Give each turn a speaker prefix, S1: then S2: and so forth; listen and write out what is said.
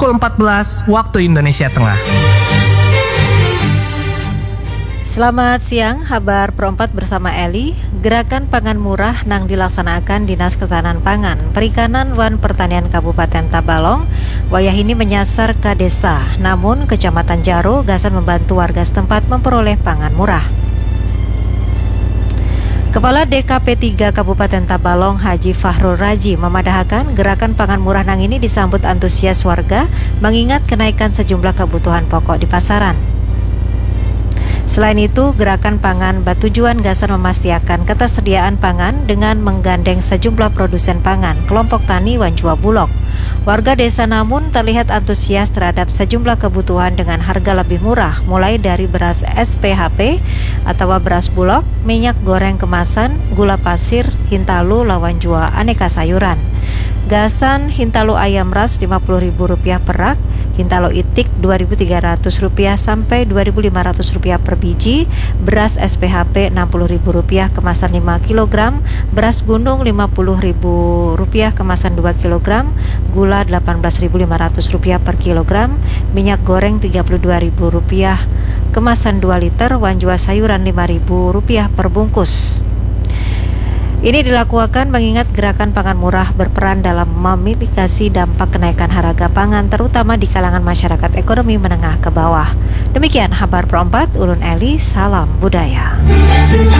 S1: pukul 14 waktu Indonesia Tengah.
S2: Selamat siang, kabar Pro 4 bersama Eli. Gerakan pangan murah nang dilaksanakan Dinas Ketahanan Pangan, Perikanan wan Pertanian Kabupaten Tabalong. Wayah ini menyasar ke desa, namun Kecamatan Jaro gasan membantu warga setempat memperoleh pangan murah. Kepala DKP 3 Kabupaten Tabalong Haji Fahrul Raji memadahkan gerakan pangan murah nang ini disambut antusias warga mengingat kenaikan sejumlah kebutuhan pokok di pasaran. Selain itu, gerakan pangan bertujuan gasan memastikan ketersediaan pangan dengan menggandeng sejumlah produsen pangan, kelompok tani Wanjua Bulog. Warga desa namun terlihat antusias terhadap sejumlah kebutuhan dengan harga lebih murah, mulai dari beras SPHP atau beras bulog, minyak goreng kemasan, gula pasir, hintalu, lawan jua aneka sayuran. Gasan hintalu ayam ras Rp50.000 per rak, hintalu itik Rp2.300 sampai Rp2.500 per biji, beras SPHP Rp60.000 kemasan 5 kg, beras gunung Rp50.000 kemasan 2 kg, gula Rp18.500 per kilogram, minyak goreng Rp32.000 kemasan 2 liter, wanjua sayuran Rp5.000 per bungkus. Ini dilakukan mengingat gerakan pangan murah berperan dalam memitigasi dampak kenaikan harga pangan terutama di kalangan masyarakat ekonomi menengah ke bawah. Demikian kabar Pro 4, Ulun Eli, salam budaya.